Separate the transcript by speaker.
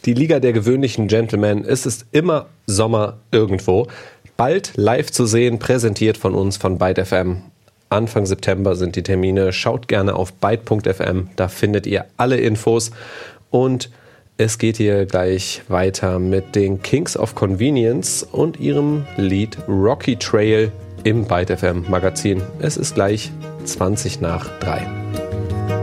Speaker 1: die Liga der gewöhnlichen Gentlemen. Es ist immer Sommer irgendwo. Bald live zu sehen, präsentiert von uns von Byte FM. Anfang September sind die Termine. Schaut gerne auf byte.fm, da findet ihr alle Infos. Und es geht hier gleich weiter mit den Kings of Convenience und ihrem Lied Rocky Trail im Byte FM Magazin. Es ist gleich 20 nach 3.